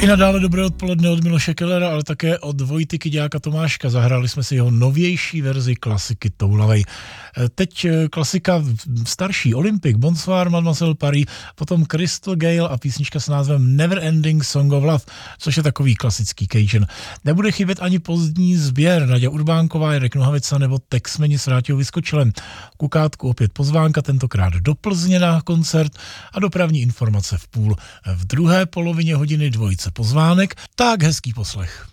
I nadále dobré odpoledne od Miloše Kellera, ale také od Vojty Kyďáka Tomáška. Zahráli jsme si jeho novější verzi klasiky Toulavej. Teď klasika starší, Olympic, Bonsoir Mademoiselle Paris, potom Crystal Gale a písnička s názvem Never Ending Song of Love, což je takový klasický Cajun. Nebude chybět ani pozdní sběr, Naďa Urbánková, Jarek Nohavica nebo Texmeni s Vráťou Vyskočilem. Kukátku opět pozvánka, tentokrát do Plzně na koncert a dopravní informace v půl. V druhé polovině hodiny dvojice pozvánek, tak hezký poslech.